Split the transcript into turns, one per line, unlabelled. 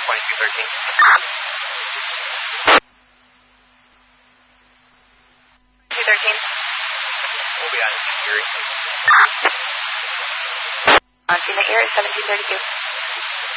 2213. We'll be on Erie.
On Phoenix Air at 1732.